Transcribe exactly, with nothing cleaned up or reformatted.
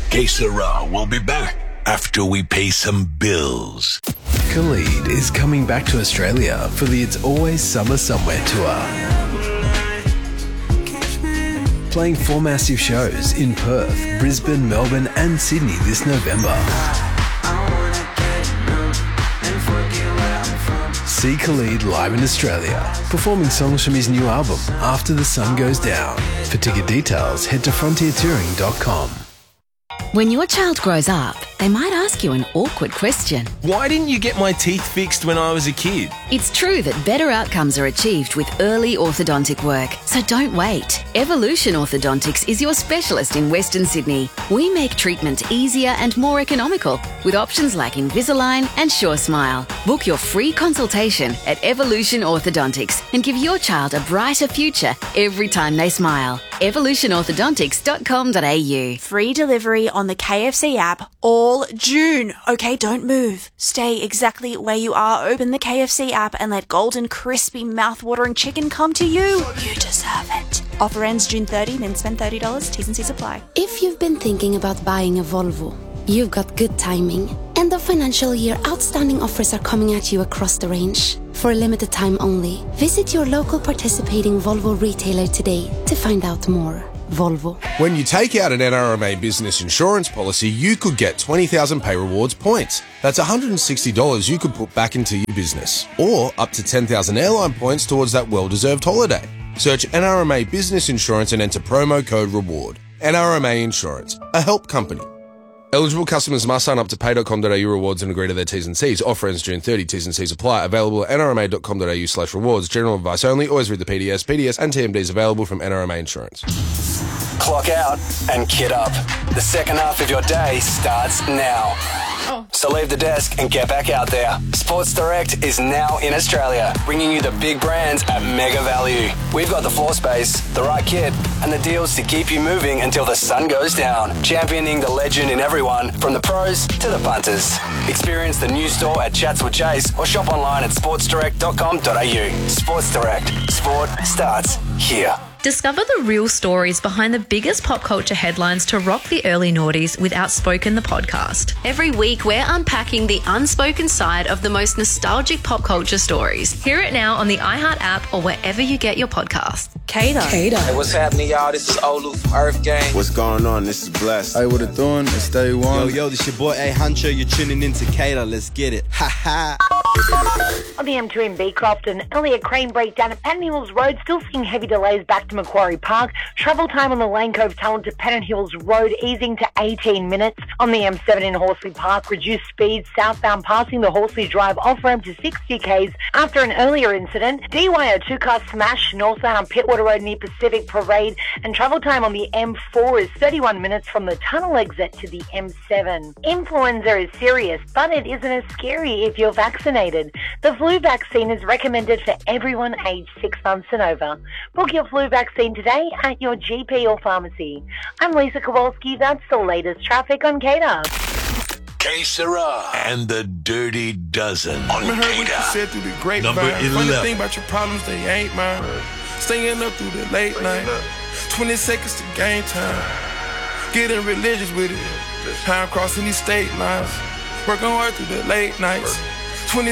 Que Sera will be back after we pay some bills. Khalid is coming back to Australia for the It's Always Summer Somewhere tour. Playing four massive shows in Perth, Brisbane, Melbourne and Sydney this November. See Khalid live in Australia, performing songs from his new album, After the Sun Goes Down. For ticket details, head to frontier touring dot com. When your child grows up, they might ask you an awkward question. Why didn't you get my teeth fixed when I was a kid? It's true that better outcomes are achieved with early orthodontic work, so don't wait. Evolution Orthodontics is your specialist in Western Sydney. We make treatment easier and more economical with options like Invisalign and Sure Smile. Book your free consultation at Evolution Orthodontics and give your child a brighter future every time they smile. evolution orthodontics dot com dot a u. Free delivery on the K F C app all June. Okay, don't move. Stay exactly where you are. Open the K F C app and let golden, crispy, mouth-watering chicken come to you. You deserve it. Offer ends June thirtieth, then spend thirty dollars. T's and C's apply. If you've been thinking about buying a Volvo, you've got good timing. End of financial year outstanding offers are coming at you across the range. For a limited time only, visit your local participating Volvo retailer today to find out more. Volvo. When you take out an N R M A business insurance policy, you could get twenty thousand Pay Rewards points. That's one hundred sixty dollars you could put back into your business. Or up to ten thousand airline points towards that well-deserved holiday. Search N R M A Business Insurance and enter promo code REWARD. N R M A Insurance, a help company. Eligible customers must sign up to pay dot com dot a u rewards and agree to their T's and C's. Offer ends June thirtieth. T's and C's apply. Available at n r m a dot com dot a u slash rewards. General advice only. Always read the P D S. P D S and T M Ds available from N R M A Insurance. Clock out and kid up. The second half of your day starts now. Oh. So leave the desk and get back out there. Sports Direct is now in Australia, bringing you the big brands at mega value. We've got the floor space, the right kit, and the deals to keep you moving until the sun goes down. Championing the legend in everyone, from the pros to the punters. Experience the new store at Chatswood Chase or shop online at sports direct dot com dot a u. Sports Direct. Sport starts here. Discover the real stories behind the biggest pop culture headlines to rock the early noughties with Outspoken the podcast. Every week, we're unpacking the unspoken side of the most nostalgic pop culture stories. Hear it now on the iHeart app or wherever you get your podcasts. Kato. Kato. Hey, what's happening, y'all? This is Olu from Earth Gang. What's going on? This is Blessed. Hey, what it doing? It's Day One. Yo, yo, this your boy A Huncho. You're tuning in to Kato. Let's get it. Ha ha. On the M two in Beecroft, an earlier crane breakdown at Pennant Hills Road, still seeing heavy delays back to Macquarie Park. Travel time on the Lane Cove Tunnel to Pennant Hills Road easing to eighteen minutes. On the M seven in Horsley Park, reduced speed southbound passing the Horsley Drive off-ramp to sixty k's after an earlier incident. D Y O two-car smash northbound on Pittwater Road near Pacific Parade, and travel time on the M four is thirty-one minutes from the tunnel exit to the M seven. Influenza is serious, but it isn't as scary if you're vaccinated. The flu vaccine is recommended for everyone aged six months and over. Book your flu vaccine today at your G P or pharmacy. I'm Lisa Kowalski. That's the latest traffic on Kato. Que Sera and the Dirty Dozen on I heard what you Kato. said through the grapevine. Number eleven. Funny thing about your problems, they ain't mine. Staying up through the late night. twenty seconds to game time. Getting religious with it. Time crossing these state lines. Working hard through the late nights.